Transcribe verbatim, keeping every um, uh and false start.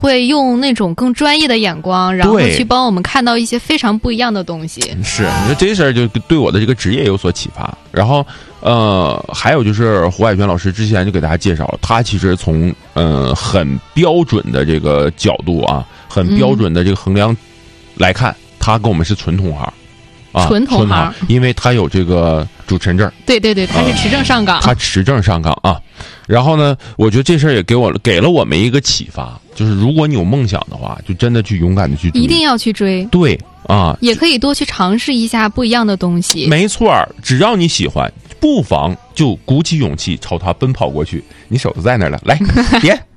会用那种更专业的眼光，然后去帮我们看到一些非常不一样的东西。 是，你说这事儿就对我的这个职业有所启发。然后，呃，还有就是胡海泉老师之前就给大家介绍了，他其实从呃很标准的这个角度啊，很标准的这个衡量来看，嗯、他跟我们是纯同行。啊， 纯同行， 因为他有这个主持人证。 对对对，他是持证上岗、呃。 他持证上岗啊。然后呢，我觉得这事儿也给我给了我们一个启发，就是如果你有梦想的话，就真的去勇敢的去追， 一定要去追。 对啊， 也可以多去尝试一下不一样的东西。 没错，只要你喜欢，不妨就鼓起勇气朝他奔跑过去。你手都在那儿了，来，别。